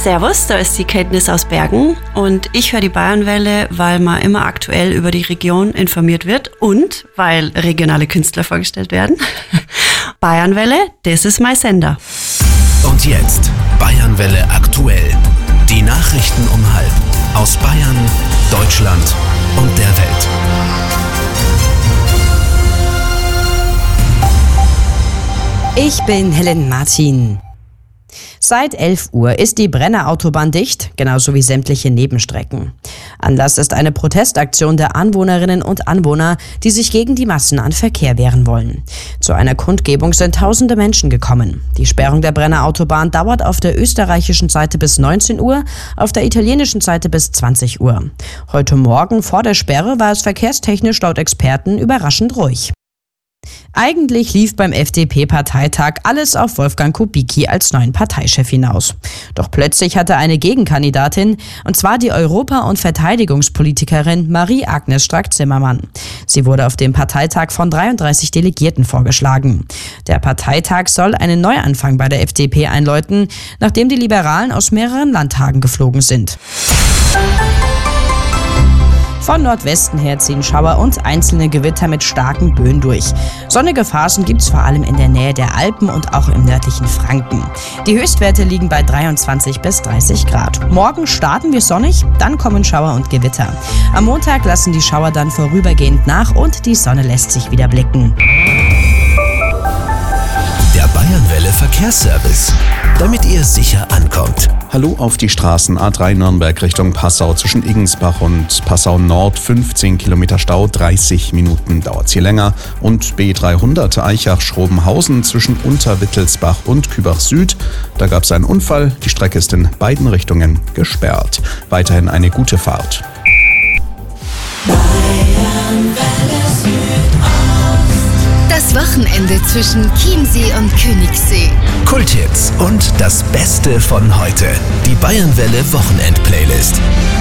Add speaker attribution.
Speaker 1: Servus, da ist die Kenntnis aus Bergen und ich höre die Bayernwelle, weil man immer aktuell über die Region informiert wird und weil regionale Künstler vorgestellt werden. Bayernwelle, das ist mein Sender.
Speaker 2: Und jetzt Bayernwelle aktuell. Die Nachrichten um 12:30 aus Bayern, Deutschland und der Welt.
Speaker 3: Ich bin Helen Martin. Seit 11 Uhr ist die Brenner Autobahn dicht, genauso wie sämtliche Nebenstrecken. Anlass ist eine Protestaktion der Anwohnerinnen und Anwohner, die sich gegen die Massen an Verkehr wehren wollen. Zu einer Kundgebung sind tausende Menschen gekommen. Die Sperrung der Brenner Autobahn dauert auf der österreichischen Seite bis 19 Uhr, auf der italienischen Seite bis 20 Uhr. Heute Morgen vor der Sperre war es verkehrstechnisch laut Experten überraschend ruhig. Eigentlich lief beim FDP-Parteitag alles auf Wolfgang Kubicki als neuen Parteichef hinaus. Doch plötzlich hatte eine Gegenkandidatin, und zwar die Europa- und Verteidigungspolitikerin Marie-Agnes Strack-Zimmermann. Sie wurde auf dem Parteitag von 33 Delegierten vorgeschlagen. Der Parteitag soll einen Neuanfang bei der FDP einläuten, nachdem die Liberalen aus mehreren Landtagen geflogen sind. Von Nordwesten her ziehen Schauer und einzelne Gewitter mit starken Böen durch. Sonnige Phasen gibt's vor allem in der Nähe der Alpen und auch im nördlichen Franken. Die Höchstwerte liegen bei 23 bis 30 Grad. Morgen starten wir sonnig, dann kommen Schauer und Gewitter. Am Montag lassen die Schauer dann vorübergehend nach und die Sonne lässt sich wieder blicken.
Speaker 2: Der Bayernwelle Verkehrsservice, damit ihr sicher ankommt.
Speaker 4: Hallo auf die Straßen A3 Nürnberg Richtung Passau zwischen Igensbach und Passau Nord 15 Kilometer Stau, 30 Minuten dauert's hier länger. Und B300 Eichach-Schrobenhausen zwischen Unterwittelsbach und Kübach Süd. Da gab's einen Unfall, die Strecke ist in beiden Richtungen gesperrt. Weiterhin eine gute Fahrt.
Speaker 5: Das Wochenende zwischen Chiemsee und Königssee.
Speaker 2: Kulthits und das Beste von heute. Die Bayernwelle Wochenend-Playlist.